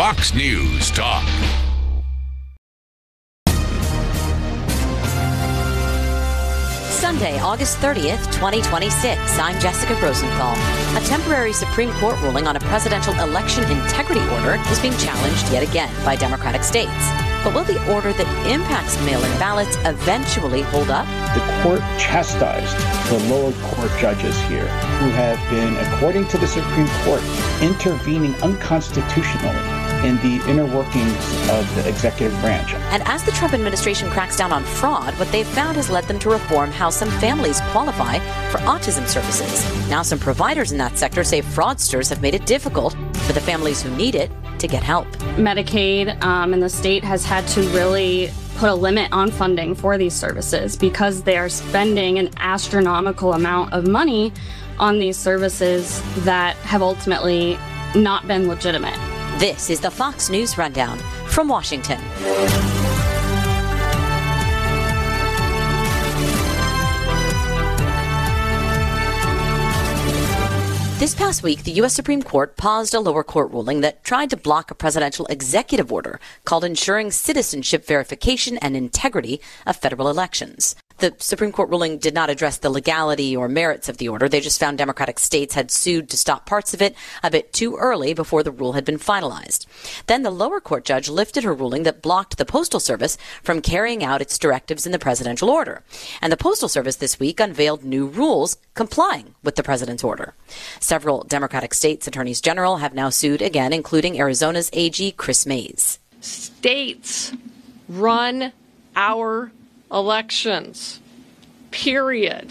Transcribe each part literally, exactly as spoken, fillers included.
Fox News Talk. Sunday, August thirtieth, twenty twenty-six. I'm Jessica Rosenthal. A temporary Supreme Court ruling on a presidential election integrity order is being challenged yet again by Democratic states. But will the order that impacts mail-in ballots eventually hold up? The court chastised the lower court judges here who have been, according to the Supreme Court, intervening unconstitutionally in the inner workings of the executive branch. And as the Trump administration cracks down on fraud, what they've found has led them to reform how some families qualify for autism services. Now some providers in that sector say fraudsters have made it difficult for the families who need it to get help. Medicaid um, in the state has had to really put a limit on funding for these services because they are spending an astronomical amount of money on these services that have ultimately not been legitimate. This is the Fox News Rundown from Washington. This past week, the U S Supreme Court paused a lower court ruling that tried to block a presidential executive order called Ensuring Citizenship Verification and Integrity of Federal Elections. The Supreme Court ruling did not address the legality or merits of the order. They just found Democratic states had sued to stop parts of it a bit too early before the rule had been finalized. Then the lower court judge lifted her ruling that blocked the Postal Service from carrying out its directives in the presidential order. And the Postal Service this week unveiled new rules complying with the president's order. Several Democratic states' attorneys general have now sued again, including Arizona's A G Chris Mays. States run our elections, period.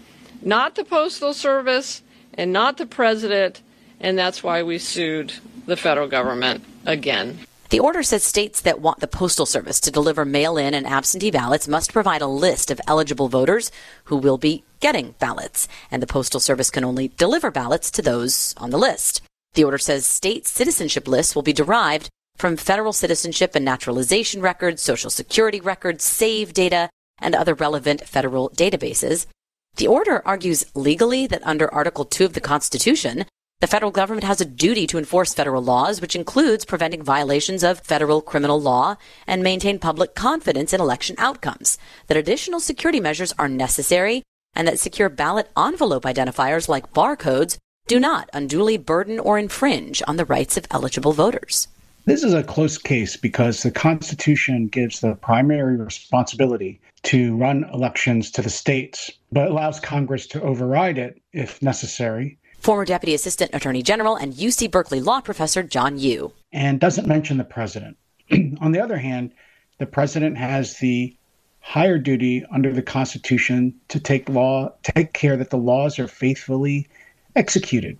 Not the Postal Service and not the president, and that's why we sued the federal government again. The order says states that want the Postal Service to deliver mail-in and absentee ballots must provide a list of eligible voters who will be getting ballots, and the Postal Service can only deliver ballots to those on the list. The order says state citizenship lists will be derived from federal citizenship and naturalization records, Social Security records, SAVE data, and other relevant federal databases. The order argues legally that under Article two of the Constitution, the federal government has a duty to enforce federal laws, which includes preventing violations of federal criminal law and maintain public confidence in election outcomes, that additional security measures are necessary, and that secure ballot envelope identifiers like barcodes do not unduly burden or infringe on the rights of eligible voters. This is a close case because the Constitution gives the primary responsibility to run elections to the states, but allows Congress to override it if necessary. Former Deputy Assistant Attorney General and U C Berkeley law professor John Yoo. And doesn't mention the president. On the other hand, the president has the higher duty under the Constitution to take law, take care that the laws are faithfully executed.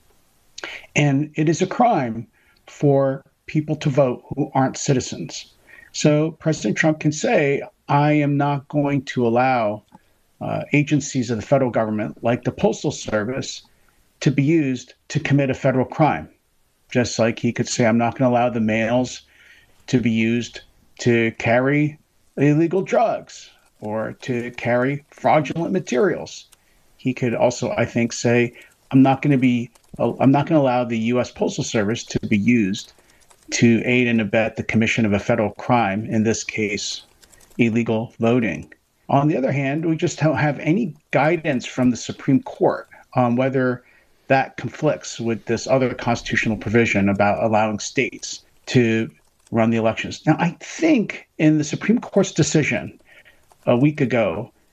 And it is a crime for people to vote who aren't citizens. So President Trump can say, I am not going to allow uh, agencies of the federal government, like the Postal Service, to be used to commit a federal crime. Just like he could say, I'm not going to allow the mails to be used to carry illegal drugs or to carry fraudulent materials. He could also, I think, say, I'm not going to be, I'm not going to allow the U S Postal Service to be used to aid and abet the commission of a federal crime, in this case, illegal voting. On the other hand, we just don't have any guidance from the Supreme Court on whether that conflicts with this other constitutional provision about allowing states to run the elections. Now, I think in the Supreme Court's decision a week ago,